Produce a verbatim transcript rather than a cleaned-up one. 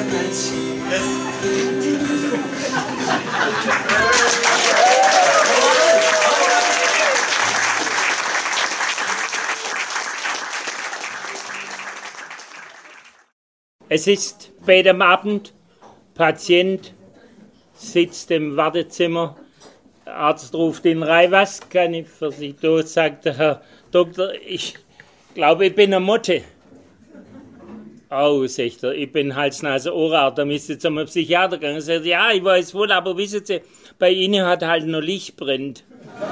Es ist spät am Abend, Patient sitzt im Wartezimmer, der Arzt ruft ihn rein, was kann ich für Sie tun, sagt der Herr Doktor, ich glaube, ich bin eine Motte. Oh, sagt er, ich bin Hals-Nase-Ohrenarzt, da müsst ihr zum Psychiater gehen. Er sagt, ja, ich weiß wohl, aber wissen Sie, bei Ihnen hat halt noch Licht brennt.